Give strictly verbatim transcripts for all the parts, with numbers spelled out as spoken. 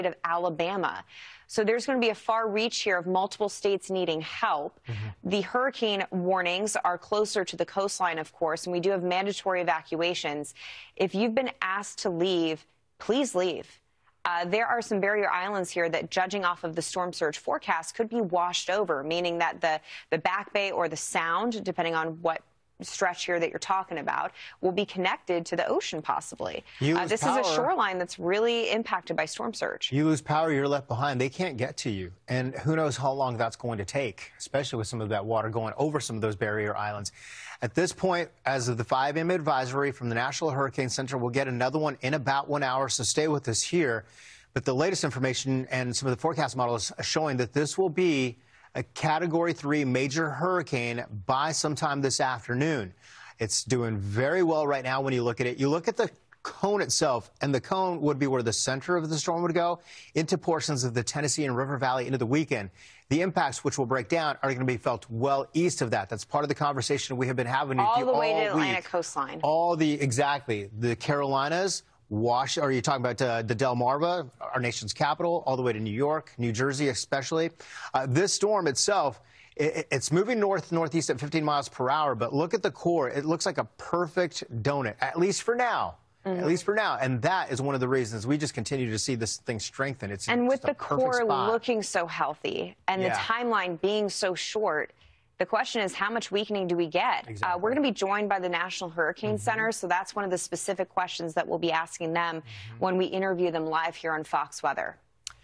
of Alabama. So there's going to be a far reach here of multiple states needing help. Mm-hmm. The hurricane warnings are closer to the coastline, of course, and we do have mandatory evacuations. If you've been asked to leave, please leave. Uh, there are some barrier islands here that, judging off of the storm surge forecast, could be washed over, meaning that the, the Back Bay or the Sound, depending on what stretch here that you're talking about, will be connected to the ocean possibly. Uh, this power. is a shoreline that's really impacted by storm surge. You lose power, you're left behind. They can't get to you. And who knows how long that's going to take, especially with some of that water going over some of those barrier islands. At this point, as of the five A M advisory from the National Hurricane Center, we'll get another one in about one hour, so stay with us here. But the latest information and some of the forecast models are showing that this will be a Category three major hurricane by sometime this afternoon. It's doing very well right now when you look at it. You look at the cone itself, and the cone would be where the center of the storm would go into portions of the Tennessee and River Valley into the weekend. The impacts, which will break down, are going to be felt well east of that. That's part of the conversation we have been having with you all the way all to Atlantic week. coastline. All the, exactly. The Carolinas, Wash, are you talking about uh, the Delmarva, our nation's capital, all the way to New York, New Jersey especially? Uh, this storm itself, it, it's moving north, northeast at fifteen miles per hour, but look at the core. It looks like a perfect donut, at least for now. Mm-hmm. At least for now. And that is one of the reasons we just continue to see this thing strengthen. It's and with the core spot. looking so healthy and yeah. the timeline being so short, the question is, how much weakening do we get? Exactly. Uh, we're going to be joined by the National Hurricane mm-hmm. Center, so that's one of the specific questions that we'll be asking them mm-hmm. when we interview them live here on Fox Weather.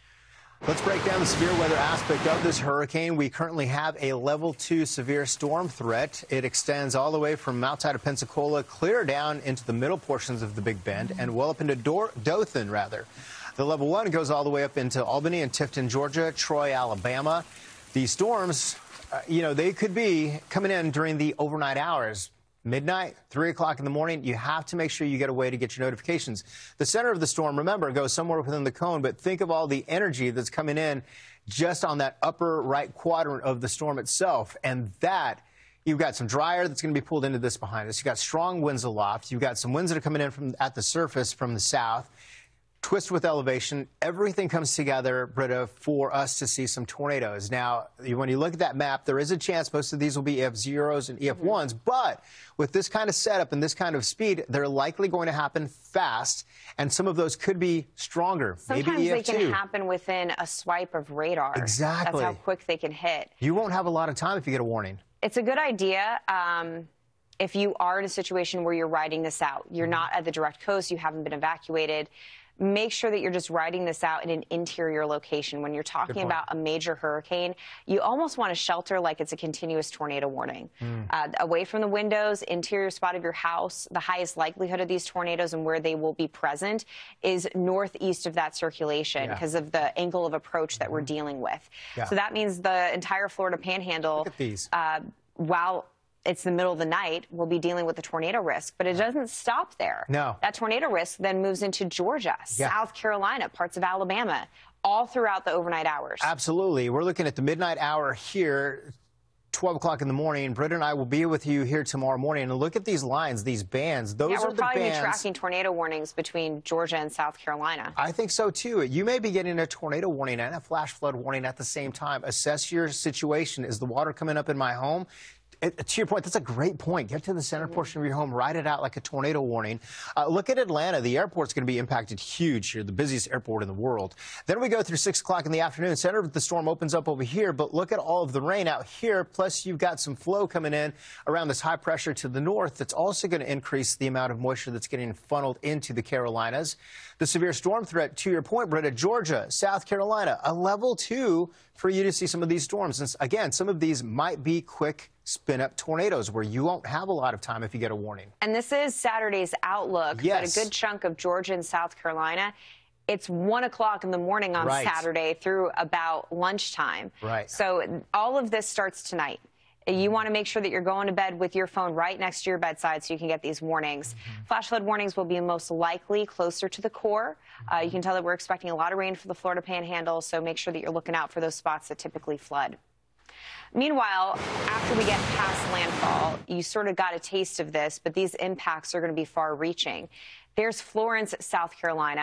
Let's break down the severe weather aspect of this hurricane. We currently have a level two severe storm threat. It extends all the way from outside of Pensacola, clear down into the middle portions of the Big Bend, and well up into Dor Dothan, rather. The level one goes all the way up into Albany and Tifton, Georgia, Troy, Alabama. These storms, Uh, you know, they could be coming in during the overnight hours, midnight, three o'clock in the morning. You have to make sure you get a way to get your notifications. The center of the storm, remember, goes somewhere within the cone, but think of all the energy that's coming in just on that upper right quadrant of the storm itself. And that, you've got some dry air that's going to be pulled into this behind us. You've got strong winds aloft. You've got some winds that are coming in from at the surface from the south. Twist with elevation, everything comes together, Britta, for us to see some tornadoes. Now, when you look at that map, there is a chance most of these will be E F zeros and E F ones, mm-hmm. but with this kind of setup and this kind of speed, they're likely going to happen fast, and some of those could be stronger. Sometimes maybe E F two. They can happen within a swipe of radar. Exactly. That's how quick they can hit. You won't have a lot of time if you get a warning. It's a good idea. Um, if you are in a situation where you're riding this out, you're mm-hmm. not at the direct coast, you haven't been evacuated, make sure that you're just riding this out in an interior location. When you're talking about a major hurricane, you almost want to shelter like it's a continuous tornado warning. Mm. Uh, away from the windows, interior spot of your house, the highest likelihood of these tornadoes and where they will be present is northeast of that circulation because yeah. of the angle of approach that mm-hmm. we're dealing with. Yeah. So that means the entire Florida Panhandle, Look at these. Uh, while it's the middle of the night, we'll be dealing with the tornado risk. But it doesn't stop there. No. That tornado risk then moves into Georgia, yeah. South Carolina, parts of Alabama, all throughout the overnight hours. Absolutely. We're looking at the midnight hour here, twelve o'clock in the morning. Britta and I will be with you here tomorrow morning. And look at these lines, these bands. Those yeah, are the bands. We'll probably be tracking tornado warnings between Georgia and South Carolina. I think so, too. You may be getting a tornado warning and a flash flood warning at the same time. Assess your situation. Is the water coming up in my home? It, to your point, that's a great point. Get to the center mm-hmm. portion of your home, ride it out like a tornado warning. Uh, look at Atlanta. The airport's going to be impacted huge here, the busiest airport in the world. Then we go through six o'clock in the afternoon. Center of the storm opens up over here, but look at all of the rain out here. Plus, you've got some flow coming in around this high pressure to the north that's also going to increase the amount of moisture that's getting funneled into the Carolinas. The severe storm threat, to your point, Britta, Georgia, South Carolina, a level two for you to see some of these storms. And again, some of these might be quick spin-up tornadoes where you won't have a lot of time if you get a warning. And this is Saturday's outlook, yes. but a good chunk of Georgia and South Carolina, it's one o'clock in the morning on right. Saturday through about lunchtime. Right. So all of this starts tonight. You want to make sure that you're going to bed with your phone right next to your bedside so you can get these warnings. Mm-hmm. Flash flood warnings will be most likely closer to the core. Uh, you can tell that we're expecting a lot of rain for the Florida Panhandle, so make sure that you're looking out for those spots that typically flood. Meanwhile, after we get past landfall, you sort of got a taste of this, but these impacts are going to be far-reaching. There's Florence, South Carolina,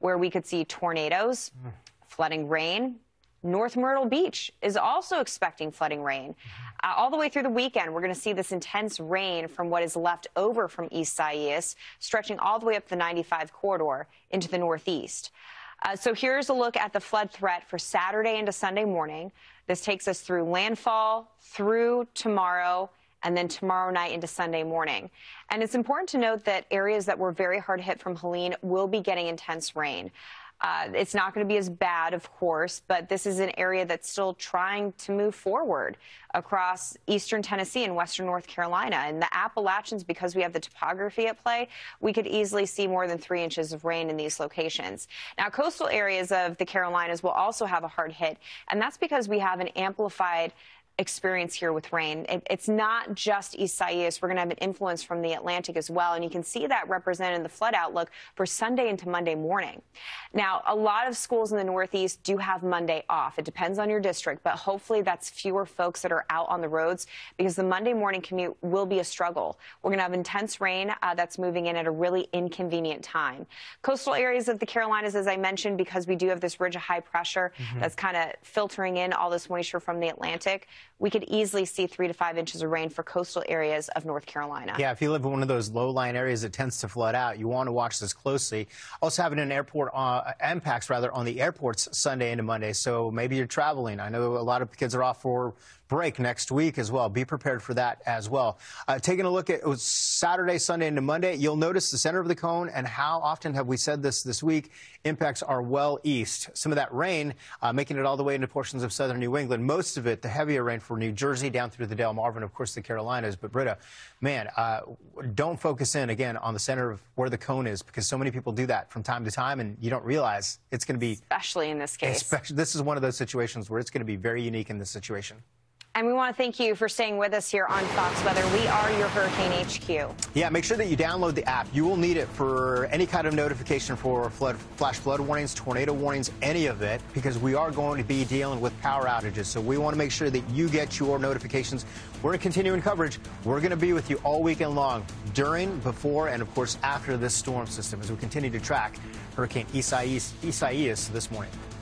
where we could see tornadoes, mm. flooding rain. North Myrtle Beach is also expecting flooding rain. Uh, all the way through the weekend, we're going to see this intense rain from what is left over from East Isaias, stretching all the way up the ninety-five corridor into the northeast. Uh, so here's a look at the flood threat for Saturday into Sunday morning. This takes us through landfall, through tomorrow, and then tomorrow night into Sunday morning. And it's important to note that areas that were very hard hit from Helene will be getting intense rain. Uh, it's not going to be as bad, of course, but this is an area that's still trying to move forward across eastern Tennessee and western North Carolina. And the Appalachians, because we have the topography at play, we could easily see more than three inches of rain in these locations. Now, coastal areas of the Carolinas will also have a hard hit, and that's because we have an amplified experience here with rain. It, it's not just East Isaias. We're going to have an influence from the Atlantic as well, and you can see that represented in the flood outlook for Sunday into Monday morning. Now, a lot of schools in the Northeast do have Monday off. It depends on your district, but hopefully that's fewer folks that are out on the roads because the Monday morning commute will be a struggle. We're going to have intense rain uh, that's moving in at a really inconvenient time. Coastal areas of the Carolinas, as I mentioned, because we do have this ridge of high pressure mm-hmm. that's kind of filtering in all this moisture from the Atlantic, we could easily see three to five inches of rain for coastal areas of North Carolina. Yeah, if you live in one of those low-lying areas that tends to flood out, you want to watch this closely. Also having an airport uh, impacts, rather, on the airports Sunday into Monday. So maybe you're traveling. I know a lot of kids are off for break next week as well. Be prepared for that as well. Uh, taking a look at it was Saturday, Sunday into Monday, you'll notice the center of the cone, and how often have we said this this week, impacts are well east. Some of that rain uh, making it all the way into portions of southern New England. Most of it, the heavier rain for New Jersey down through the Delmarva, of course, the Carolinas. But Britta, man, uh, don't focus in again on the center of where the cone is, because so many people do that from time to time, and you don't realize it's going to be, especially in this case. Especially, this is one of those situations where it's going to be very unique in this situation. And we want to thank you for staying with us here on Fox Weather. We are your Hurricane H Q. Yeah, make sure that you download the app. You will need it for any kind of notification for flood, flash flood warnings, tornado warnings, any of it, because we are going to be dealing with power outages. So we want to make sure that you get your notifications. We're in continuing coverage. We're going to be with you all weekend long, during, before, and, of course, after this storm system as we continue to track Hurricane Isaias, Isaias this morning.